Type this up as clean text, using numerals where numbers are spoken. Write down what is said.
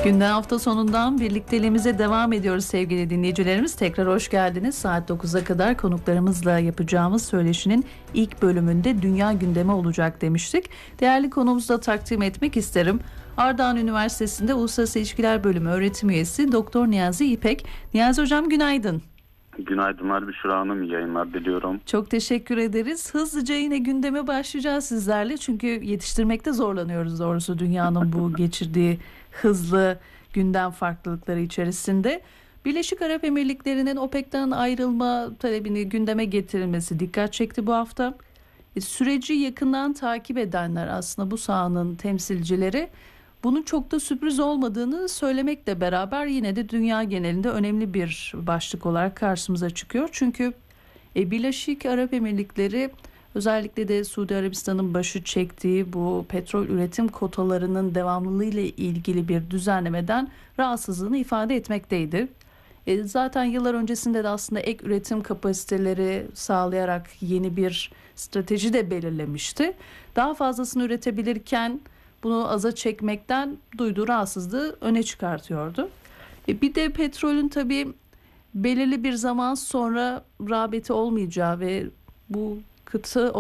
Günden hafta sonundan birlikteliğimize devam ediyoruz sevgili dinleyicilerimiz. Tekrar hoş geldiniz. Saat 9'a kadar konuklarımızla yapacağımız söyleşinin ilk bölümünde dünya gündemi olacak demiştik. Değerli konuğumuzu da takdim etmek isterim. Ardahan Üniversitesi'nde Uluslararası İlişkiler Bölümü öğretim üyesi Doktor Niyazi İpek. Niyazi Hocam günaydın. Günaydınlar Büşra Hanım, iyi yayınlar diliyorum. Çok teşekkür ederiz. Hızlıca yine gündeme başlayacağız sizlerle. Çünkü yetiştirmekte zorlanıyoruz doğrusu dünyanın bu geçirdiği hızlı gündem farklılıkları içerisinde. Birleşik Arap Emirlikleri'nin OPEC'ten ayrılma talebini gündeme getirilmesi dikkat çekti bu hafta. Süreci yakından takip edenler aslında bu sahanın temsilcileri bunun çok da sürpriz olmadığını söylemekle beraber yine de dünya genelinde önemli bir başlık olarak karşımıza çıkıyor. Çünkü Birleşik Arap Emirlikleri özellikle de Suudi Arabistan'ın başı çektiği bu petrol üretim kotalarının devamlılığı ile ilgili bir düzenlemeden rahatsızlığını ifade etmekteydi. Zaten yıllar öncesinde de aslında ek üretim kapasiteleri sağlayarak yeni bir strateji de belirlemişti. Daha fazlasını üretebilirken bunu aza çekmekten duyduğu rahatsızlığı öne çıkartıyordu. Bir de petrolün tabii belirli bir zaman sonra rağbeti olmayacağı ve bu kıta